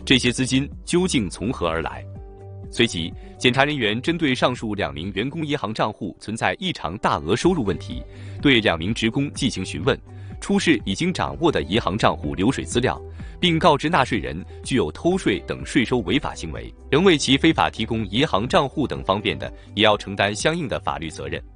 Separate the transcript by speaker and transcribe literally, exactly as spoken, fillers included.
Speaker 1: 这些资金究竟从何而来？随即，检查人员针对上述两名员工银行账户存在异常大额收入问题，对两名职工进行询问，出示已经掌握的银行账户流水资料，并告知纳税人具有偷税等税收违法行为，仍为其非法提供银行账户等方便的，也要承担相应的法律责任。